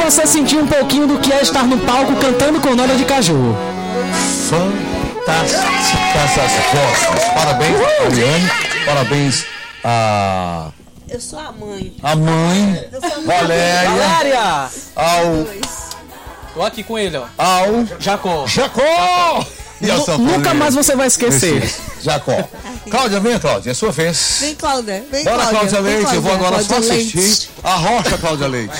você sentir um pouquinho do que é estar no palco cantando com Noda de Caju. Fantásticas as vozes. Parabéns, Ariane. Parabéns a... Eu sou a mãe. A mãe, Valéria. Tô aqui com ele, ó. Ao Jacó. E a Nunca mais você vai esquecer. Jacó. Cláudia, vem, Cláudia, é sua vez. Vem, Cláudia. Bora, Cláudia Leite. Eu vou agora só assistir a Rocha, Cláudia Leite.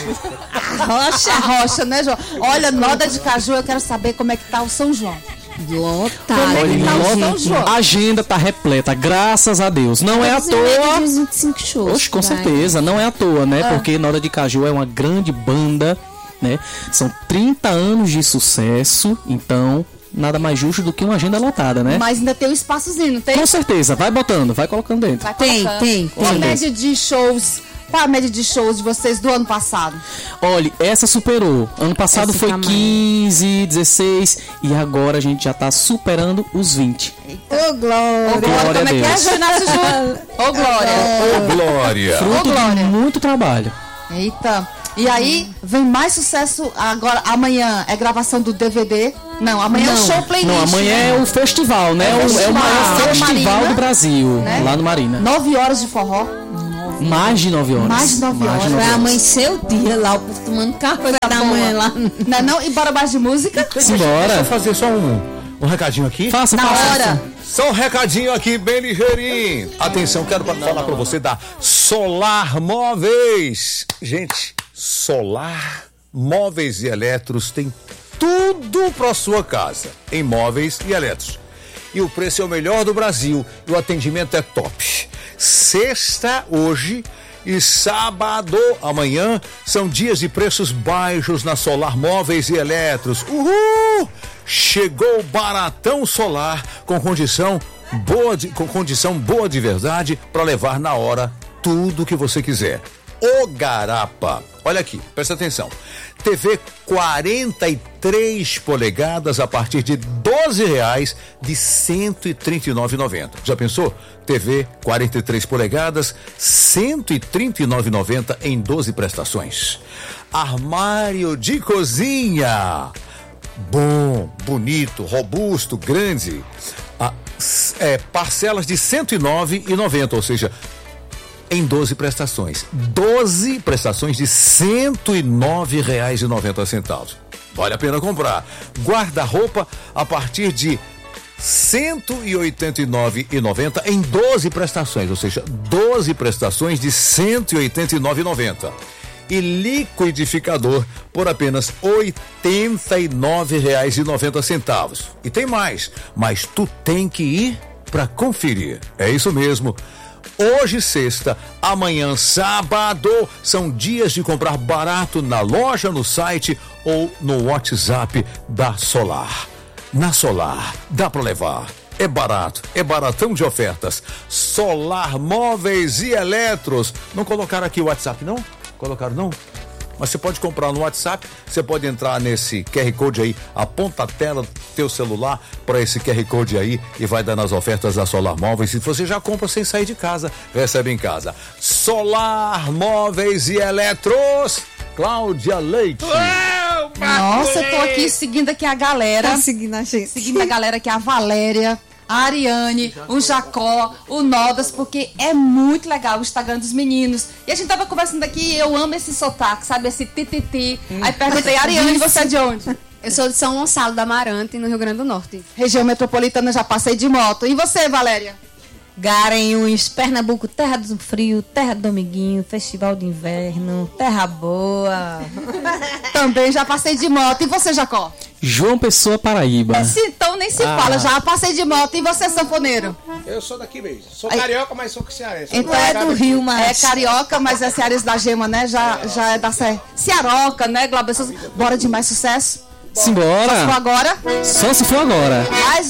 A rocha, né, João? Olha, Noda de Caju, eu quero saber como é que tá o São João. Lotado. A agenda tá repleta, graças a Deus. Não é à toa. 25 shows. Oxe, com certeza, não é à toa, né? Porque Noda de Caju é uma grande banda, né? São 30 anos de sucesso, então nada mais justo do que uma agenda lotada, né? Mas ainda tem um espaçozinho, não tem? Com certeza, vai botando, vai colocando dentro. Tem. Qual a média de shows? Qual a média de shows de vocês do ano passado? Olha, essa superou. Ano passado foi 15, 16 e agora a gente já tá superando os 20. Ô, Glória! Glória Como é que é, João Inácio Júnior? Ô, Glória! Glória! Fruto de muito trabalho. Eita! E aí, vem mais sucesso agora. Amanhã é gravação do DVD. Não, amanhã é o show playlist. Não, amanhã é o festival, né? É o maior festival do Brasil, né? Lá no Marina. 9 horas de forró. Mais de 9 horas. Mais de 9 horas. Vai amanhecer o dia lá, o povo tomando café da manhã lá. Não, e bora mais de música? Simbora. Deixa eu fazer só um recadinho aqui. Faça. Hora. Só um recadinho aqui, bem ligeirinho. Atenção, quero falar pra você da Solar Móveis. Gente, Solar Móveis e Eletros tem tudo pra sua casa, em móveis e eletros. E o preço é o melhor do Brasil e o atendimento é top. Sexta, hoje, e sábado, amanhã, são dias de preços baixos na Solar Móveis e Eletros. Uhul! Chegou o Baratão Solar com condição boa de verdade para levar na hora tudo que você quiser. O Garapa. Olha aqui, presta atenção. TV 43 polegadas a partir de R$12 de R$ 139,90. Já pensou? TV 43 polegadas, R$ 139,90 em 12 prestações. Armário de cozinha. Bom, bonito, robusto, grande. Parcelas de R$ 109,90, ou seja, em 12 prestações. 12 prestações de R$ 109,90. Vale a pena comprar. Guarda-roupa a partir de R$ 189,90 em 12 prestações, ou seja, 12 prestações de R$ 189,90. E liquidificador por apenas R$ 89,90. E tem mais, mas tu tem que ir para conferir. É isso mesmo. Hoje, sexta, amanhã, sábado, são dias de comprar barato na loja, no site ou no WhatsApp da Solar. Na Solar, dá pra levar. É barato, é baratão de ofertas. Solar Móveis e Eletros. Não colocaram aqui o WhatsApp, não? Colocaram, não? Mas você pode comprar no WhatsApp, você pode entrar nesse QR Code aí, aponta a tela do teu celular para esse QR Code aí e vai dar nas ofertas da Solar Móveis. E você já compra sem sair de casa, recebe em casa. Solar Móveis e Eletros, Cláudia Leite. Nossa, eu tô aqui seguindo aqui a galera. Tá seguindo a gente. Seguindo a galera aqui, a Valéria, a Ariane, o Jacó, o Nodas, porque é muito legal o Instagram dos meninos. E a gente tava conversando aqui, eu amo esse sotaque, sabe? Esse tititi. Aí perguntei, Ariane, você é de onde? Eu sou de São Gonçalo da Amarante, no Rio Grande do Norte. Região metropolitana, já passei de moto. E você, Valéria? Garanhuns, Pernambuco, terra do frio, terra do Dominguinho, festival de inverno, terra boa. Também já passei de moto. E você, Jacó? João Pessoa, Paraíba. Então nem se fala, já passei de moto. E você, sanfoneiro? Eu sou daqui mesmo. Sou carioca, mas sou cearense. Então é do Rio, mas... É carioca, mas é cearense da gema, né? Já é da Cearoca, né, Glauber? Bora de mais sucesso? Simbora. Só se for agora? Só se for agora. Mas